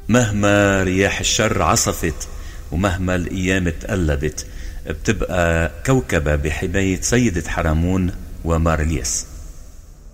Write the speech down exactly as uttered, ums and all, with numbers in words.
مهما رياح الشر عصفت ومهما الأيام تقلبت، بتبقى كوكبة بحماية سيدة حرمون ومارليس.